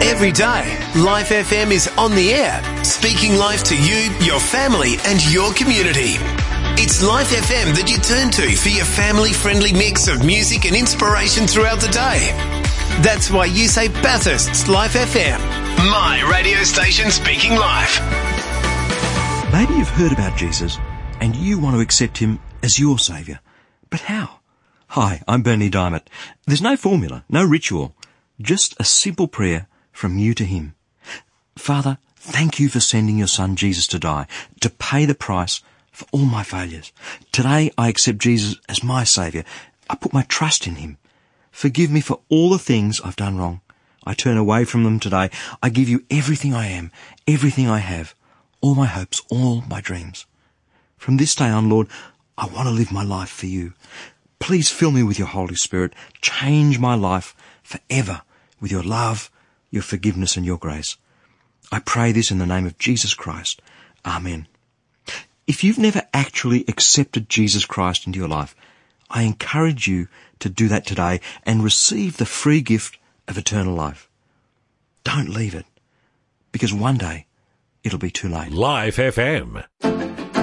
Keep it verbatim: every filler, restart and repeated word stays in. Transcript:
Every day, Life F M is on the air, speaking life to you, your family and your community. It's Life F M that you turn to for your family-friendly mix of music and inspiration throughout the day. That's why you say Bathurst's Life F M, my radio station speaking life. Maybe you've heard about Jesus and you want to accept him as your saviour. But how? Hi, I'm Bernie Diamond. There's no formula, no ritual, just a simple prayer from you to him. Father, thank you for sending your son Jesus to die, to pay the price for all my failures. Today I accept Jesus as my saviour. I put my trust in him. Forgive me for all the things I've done wrong. I turn away from them today. I give you everything I am, everything I have, all my hopes, all my dreams. From this day on, Lord, I want to live my life for you. Please fill me with your Holy Spirit. Change my life forever with your love, your forgiveness and your grace. I pray this in the name of Jesus Christ. Amen. If you've never actually accepted Jesus Christ into your life, I encourage you to do that today and receive the free gift of eternal life. Don't leave it, because one day it'll be too late. Life F M.